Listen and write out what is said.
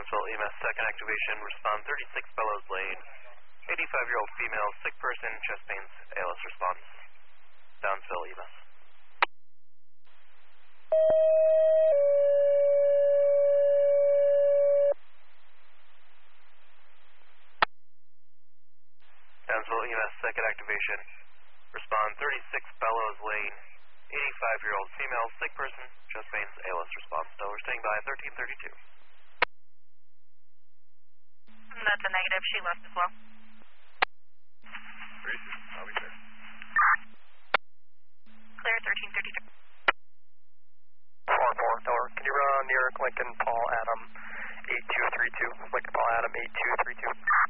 Townsville EMS, second activation, respond 36 Bellows Lane. 85-year-old female, sick person, chest pains, ALS response. Townsville EMS. Townsville EMS, second activation, respond 36 Bellows Lane. 85-year-old female, sick person, chest pains, ALS response. We're staying by 1332. That's a negative. She left as well. I'll be there. Clear 1332. 4-4, Tower. Can you run near Lincoln Paul Adam 8232? Lincoln Paul Adam 8232.